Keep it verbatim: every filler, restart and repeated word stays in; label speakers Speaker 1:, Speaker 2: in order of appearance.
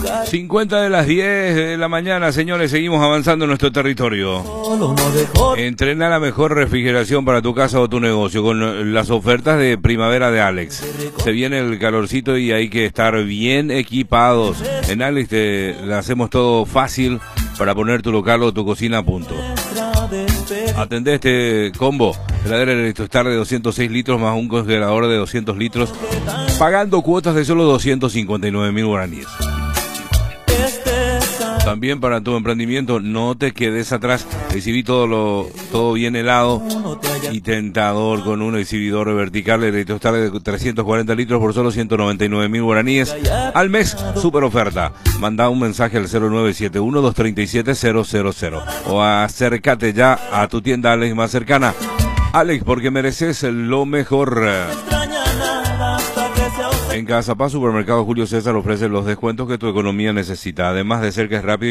Speaker 1: cincuenta de las diez de la mañana, señores, seguimos avanzando en nuestro territorio. Entrena la mejor refrigeración para tu casa o tu negocio con las ofertas de primavera de Alex. Se viene el calorcito y hay que estar bien equipados. En Alex te le hacemos todo fácil para poner tu local o tu cocina a punto. Atendé este combo: heladera Electrostar de doscientos seis litros más un congelador de doscientos litros, pagando cuotas de solo doscientos cincuenta y nueve mil guaraníes. También para tu emprendimiento, no te quedes atrás. Recibí todo lo todo bien helado y tentador con un exhibidor vertical Electrostar de trescientos cuarenta litros por solo ciento noventa y nueve mil guaraníes al mes. Super oferta. Manda un mensaje al cero nueve siete uno, dos tres siete, cero cero cero o acércate ya a tu tienda Alex más cercana. Alex, porque mereces lo mejor. En Casa Paz Supermercado Julio César ofrece los descuentos que tu economía necesita, además de ser que es rápido